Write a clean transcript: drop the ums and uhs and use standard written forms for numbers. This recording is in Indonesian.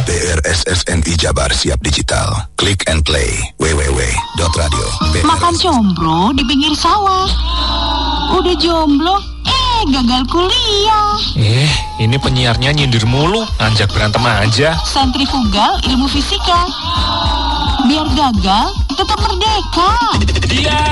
BRSSNI Jabar Siap Digital. Click and play. www.radio. Makan combro di pinggir sawah. Udah jomblo, gagal kuliah. Ini penyiarnya nyindir mulu, ngajak berantem aja. Sentrifugal ilmu fisika. Biar gagal, tetap merdeka. Dia